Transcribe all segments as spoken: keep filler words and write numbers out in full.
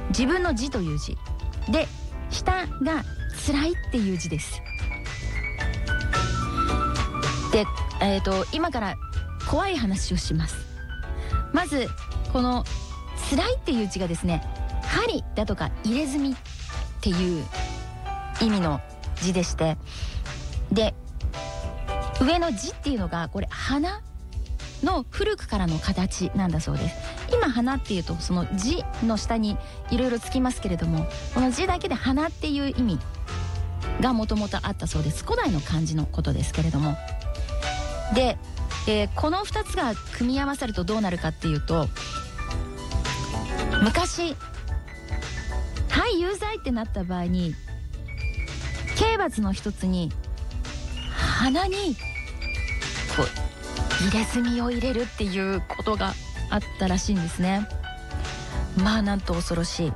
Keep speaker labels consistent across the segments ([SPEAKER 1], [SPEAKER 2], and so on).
[SPEAKER 1] 自分の字という字で、下が辛いっていう字です。で、えーと、今から怖い話をします。まずこの辛いっていう字がですね、針だとか入れ墨っていう意味の字でして、で上の字っていうのがこれ花の古くからの形なんだそうです。今花っていうとその字の下にいろいろつきますけれども、この字だけで花っていう意味がもともとあったそうです。古代の漢字のことですけれども、で、えー、このふたつが組み合わさるとどうなるかっていうと、昔はい有罪ってなった場合に刑罰の一つに鼻にこう入れ墨を入れるっていうことがあったらしいんですね。まあなんと恐ろしい。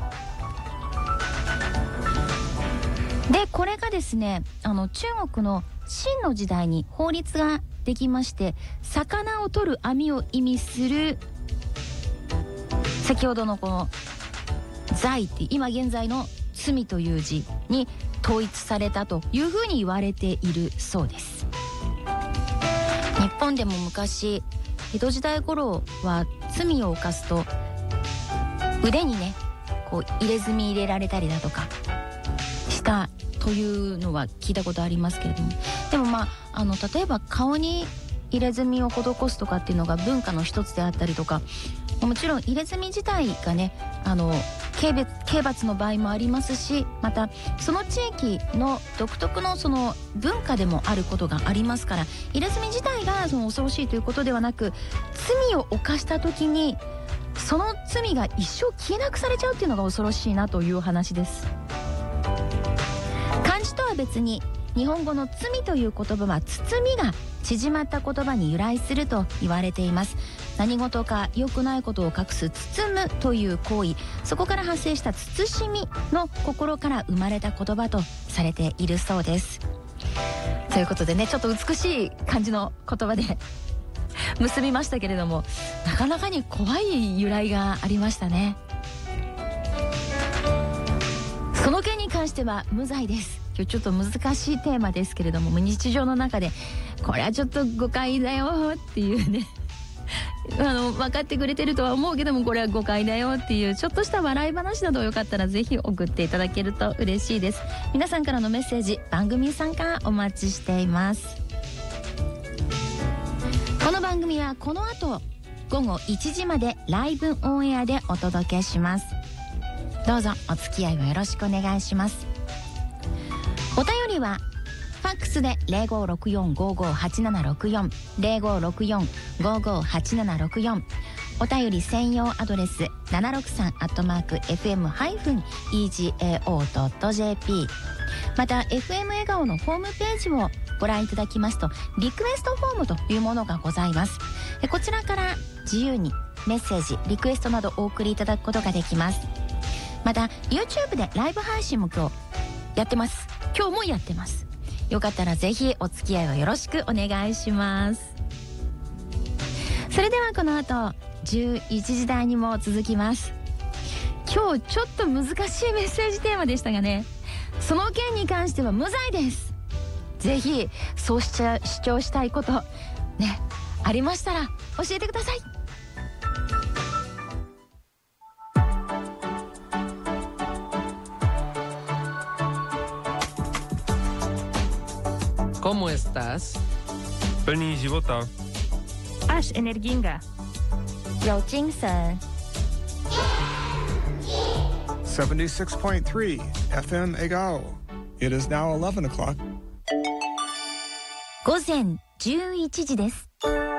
[SPEAKER 1] でこれがですね、あの中国の秦の時代に法律ができまして、魚を取る網を意味する先ほどのこの罪って今現在の罪という字に統一されたというふうに言われているそうです。日本でも昔江戸時代頃は罪を犯すと腕にねこう入れ墨入れられたりだとかしたというのは聞いたことありますけれども、でもまあ、あの例えば顔に入れ墨を施すとかっていうのが文化の一つであったりとか、もちろん入れ墨自体がね、あの刑罰、刑罰の場合もありますし、またその地域の独特のその文化でもあることがありますから、入れ墨自体がその恐ろしいということではなく、罪を犯した時にその罪が一生消えなくされちゃうっていうのが恐ろしいなという話です。漢字とは別に日本語の罪という言葉は包みが縮まった言葉に由来すると言われています。何事か良くないことを隠す包むという行為、そこから発生した慎みの心から生まれた言葉とされているそうです。ということでね、ちょっと美しい感じの言葉で結びましたけれども、なかなかに怖い由来がありましたね。その件に関しては無罪です。今日ちょっと難しいテーマですけれども、日常の中でこれはちょっと誤解だよっていうねあの分かってくれてるとは思うけども、これは誤解だよっていうちょっとした笑い話などよかったらぜひ送っていただけると嬉しいです。皆さんからのメッセージ、番組参加お待ちしています。この番組はこの後ごごいちじまでライブオンエアでお届けします。どうぞお付き合いをよろしくお願いします。お便りはファックスで ゼロごろくよん ごごはちななろくよん ゼロごろくよん ごごはちななろくよん、お便り専用アドレス ななろくさん アットマーク エフエム ハイフン イージーエーオー ドット ジェーピー、 また エフエム 笑顔のホームページをご覧いただきますと、リクエストフォームというものがございます。こちらから自由にメッセージ、リクエストなどお送りいただくことができます。また YouTube でライブ配信も今日やってます。今日もやってます。よかったらぜひお付き合いをよろしくお願いします。それではこの後じゅういちじ台にも続きます。今日ちょっと難しいメッセージテーマでしたがね、その件に関しては無罪です。ぜひそうしちゃ主張したいことね、ありましたら教えてください。
[SPEAKER 2] ¿Cómo estás?
[SPEAKER 3] Plný života.
[SPEAKER 4] Až energinga.
[SPEAKER 1] 有精神。
[SPEAKER 5] seventy-six point three F M Egao. It is now eleven o'clock.
[SPEAKER 1] 午前じゅういちじです。